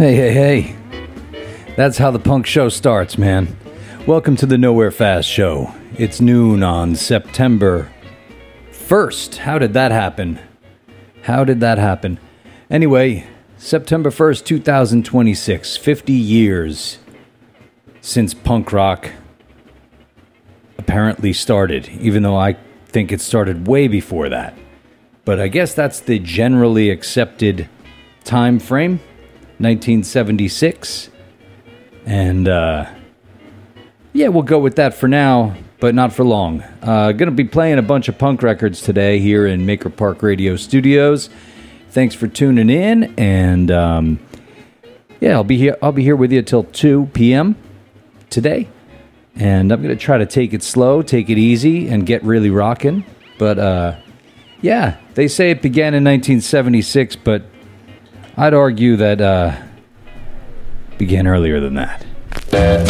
Hey. That's how the punk show starts, man. Welcome to the Nowhere Fast Show. It's noon on September 1st. How did that happen? Anyway, September 1st, 2026. 50 years since punk rock apparently started, even though I think it started way before that. But I guess that's the generally accepted time frame, 1976. And, we'll go with that for now, but not for long. Gonna be playing a bunch of punk records today here in Maker Park Radio Studios. Thanks for tuning in, and, I'll be here with you till 2 p.m. today. And I'm gonna try to take it slow, take it easy, and get really rocking. But, they say it began in 1976, but I'd argue that, began earlier than that.